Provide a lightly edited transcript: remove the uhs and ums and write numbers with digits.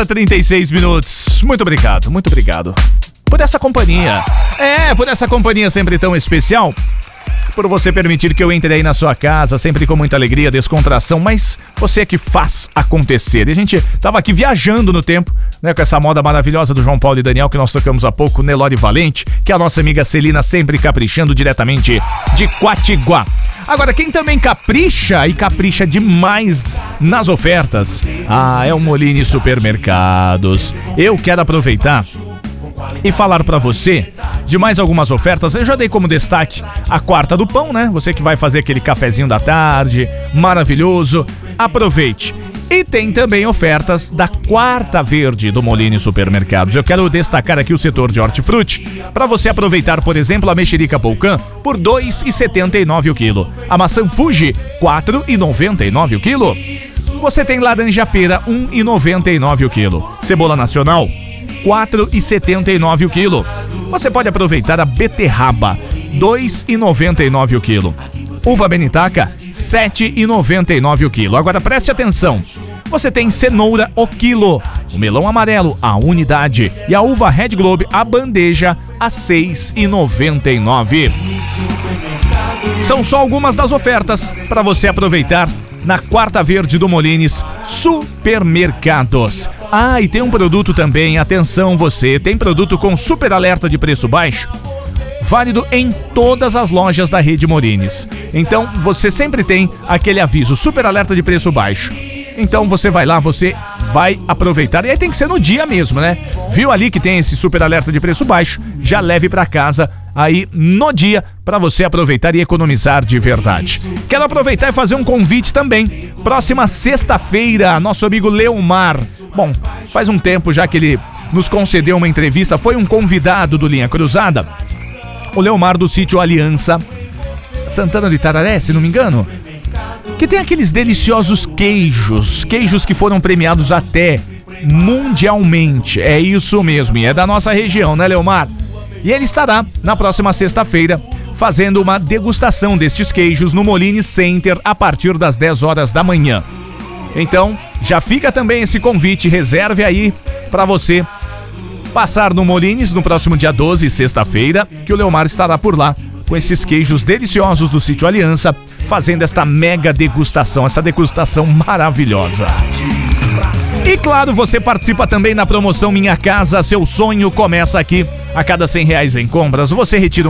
1h36. Muito obrigado por essa companhia. Por essa companhia sempre tão especial. Por você permitir que eu entre aí na sua casa, sempre com muita alegria, descontração, mas você é que faz acontecer. E a gente tava aqui viajando no tempo, né, com essa moda maravilhosa do João Paulo e Daniel, que nós tocamos há pouco, Nelore Valente, que é a nossa amiga Celina, sempre caprichando diretamente de Quatiguá. Agora, quem também capricha e capricha demais nas ofertas, é o Molini Supermercados. Eu quero aproveitar e falar pra você de mais algumas ofertas. Eu já dei como destaque a quarta do pão, né? Você que vai fazer aquele cafezinho da tarde, maravilhoso, aproveite. E tem também ofertas da quarta verde do Molini Supermercados. Eu quero destacar aqui o setor de hortifruti, para você aproveitar, por exemplo, a mexerica Polcan por R$ 2,79 o quilo. A maçã Fuji, R$ 4,99 o quilo. Você tem laranja pera, R$ 1,99 o quilo. Cebola nacional, R$ 4,79 o quilo. Você pode aproveitar a beterraba, R$ 2,99 o quilo. Uva benitaca, R$ 7,99 o quilo. Agora preste atenção, você tem cenoura o quilo, o melão amarelo a unidade e a uva Red Globe a bandeja a R$ 6,99. São só algumas das ofertas para você aproveitar na quarta verde do Molines Supermercados. E tem um produto também, atenção você, tem produto com super alerta de preço baixo, válido em todas as lojas da rede Molines. Então você sempre tem aquele aviso, super alerta de preço baixo. Então você vai lá, você vai aproveitar, e aí tem que ser no dia mesmo, né? Viu ali que tem esse super alerta de preço baixo, já leve pra casa aí no dia para você aproveitar e economizar de verdade. Quero aproveitar e fazer um convite também. Próxima sexta-feira, nosso amigo Leomar, bom, faz um tempo já que ele nos concedeu uma entrevista, foi um convidado do Linha Cruzada, o Leomar do sítio Aliança, Santana do Itararé, se não me engano, que tem aqueles deliciosos queijos que foram premiados até mundialmente. É isso mesmo, e é da nossa região, né, Leomar? E ele estará na próxima sexta-feira fazendo uma degustação destes queijos no Molini Center a partir das 10 horas da manhã. Então, já fica também esse convite, reserve aí para você passar no Molines no próximo dia 12, sexta-feira, que o Leomar estará por lá com esses queijos deliciosos do sítio Aliança, fazendo esta mega degustação, essa degustação maravilhosa. E claro, você participa também na promoção Minha Casa, seu sonho começa aqui. A cada R$ 100 em compras, você retira